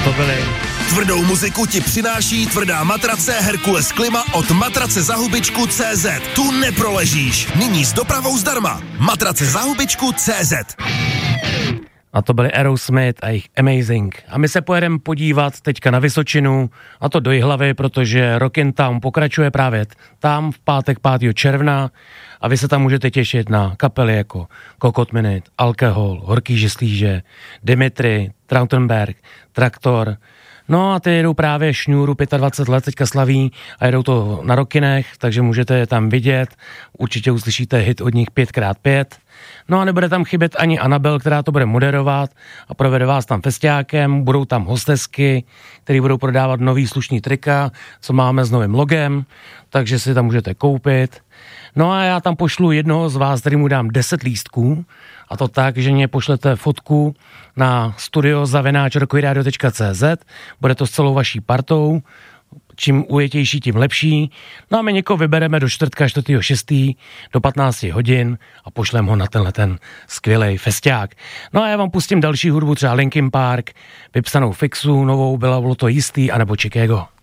To byly. Tvrdou muziku ti přináší tvrdá matrace Herkules Klima od matracezahubičku.cz. Tu neproležíš. Nyní s dopravou zdarma. Matracezahubičku.cz. A to byli Aerosmith a jejich Amazing. A my se pojedeme podívat teďka na Vysočinu, a to do Jihlavy, protože Rock in Town pokračuje právě tam v pátek 5. června a vy se tam můžete těšit na kapely jako Kokot Minute, Alkohol, Horký žeslíže, Dimitri, Trautenberg, Traktor. No a ty jedou právě Šňůru, 25 let teďka slaví a jedou to na Rokinech, takže můžete je tam vidět. Určitě uslyšíte hit od nich 5x5. No a nebude tam chybět ani Anabel, která to bude moderovat a provede vás tam festiákem. Budou tam hostesky, které budou prodávat nový slušný trika, co máme s novým logem, takže si tam můžete koupit. No a já tam pošlu jednoho z vás, který mu dám 10 lístků, a to tak, že mě pošlete fotku na studio@rockyradio.cz, bude to s celou vaší partou, čím ujetější, tím lepší. No a my někoho vybereme do čtvrtka 4.6. do 15 hodin a pošlem ho na tenhle ten skvělej festiák. No a já vám pustím další hudbu, třeba Linkin Park, vypsanou Fixu, novou bylo to jistý, anebo Chicago.